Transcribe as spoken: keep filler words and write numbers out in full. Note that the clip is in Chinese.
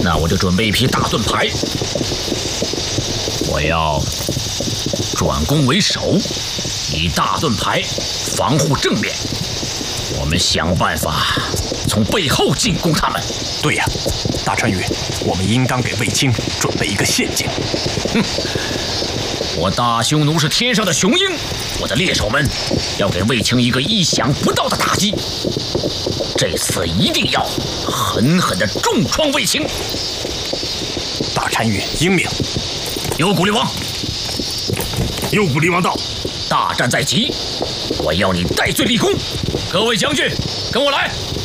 那我就准备一批大盾牌，我要转攻为守，以大盾牌防护正面。我们想办法从背后进攻他们。 对呀，大单于，我们应当给卫青准备一个陷阱。 哼，我大匈奴是天上的雄鹰，我的猎手们要给卫青一个意想不到的打击。这次一定要狠狠地重创卫青。 大单于英明。 有古力王， 有古力王到， 大战在即，我要你戴罪立功。各位将军，跟我来。